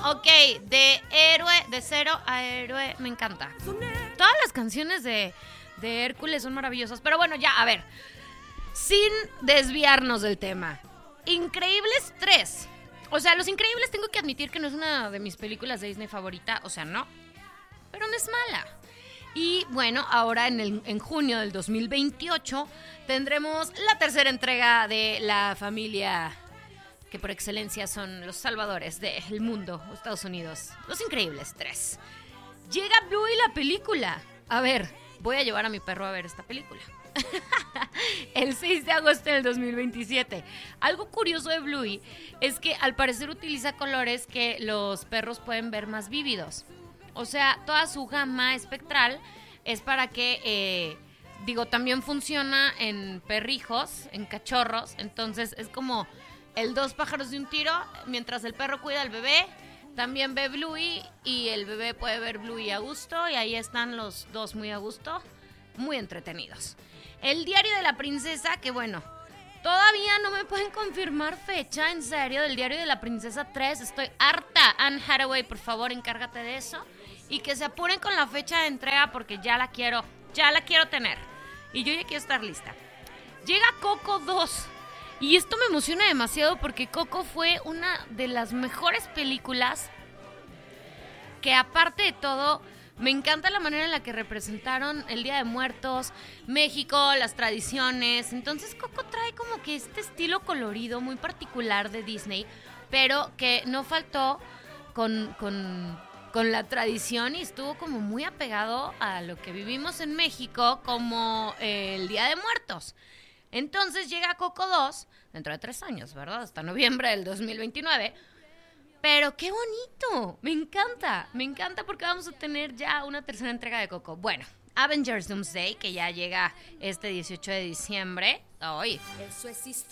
Ok, de héroe, de cero a héroe, me encanta. Todas las canciones de Hércules son maravillosas. Pero bueno, ya, a ver. Sin desviarnos del tema. Increíbles 3. O sea, Los Increíbles tengo que admitir que no es una de mis películas de Disney favorita. O sea, no. Pero no es mala. Y bueno, ahora en junio del 2028 tendremos la tercera entrega de la familia que por excelencia son los salvadores del mundo, Estados Unidos. Los Increíbles 3. Llega Bluey la película. A ver, voy a llevar a mi perro a ver esta película. El 6 de agosto del 2027. Algo curioso de Bluey es que al parecer utiliza colores que los perros pueden ver más vívidos. O sea, toda su gama espectral es para que, también funciona en perrijos, en cachorros. Entonces es como el 2 pájaros de un tiro. Mientras el perro cuida al bebé, también ve Bluey y el bebé puede ver Bluey a gusto. Y ahí están los dos muy a gusto, muy entretenidos. El diario de la princesa, que bueno, todavía no me pueden confirmar fecha, en serio, del diario de la princesa 3. Estoy harta. Anne Hathaway, por favor, encárgate de eso. Y que se apuren con la fecha de entrega porque ya la quiero tener. Y yo ya quiero estar lista. Llega Coco 2. Y esto me emociona demasiado porque Coco fue una de las mejores películas que, aparte de todo, me encanta la manera en la que representaron el Día de Muertos, México, las tradiciones. Entonces Coco trae como que este estilo colorido muy particular de Disney, pero que no faltó con la tradición y estuvo como muy apegado a lo que vivimos en México como el Día de Muertos. Entonces llega Coco 2, dentro de 3 años, ¿verdad? Hasta noviembre del 2029. Pero qué bonito, me encanta porque vamos a tener ya una tercera entrega de Coco. Bueno, Avengers Doomsday, que ya llega este 18 de diciembre. ¡Ay!